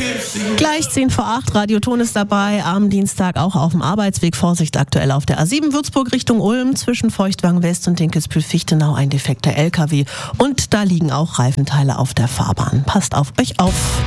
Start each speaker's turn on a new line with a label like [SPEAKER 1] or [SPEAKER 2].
[SPEAKER 1] Gleich 10 vor 8, Radioton ist dabei. Am Dienstag auch auf dem Arbeitsweg. Vorsicht aktuell auf der A7 Würzburg Richtung Ulm. Zwischen Feuchtwangen West und Dinkelsbühl-Fichtenau ein defekter LKW. Und da liegen auch Reifenteile auf der Fahrbahn. Passt auf euch auf.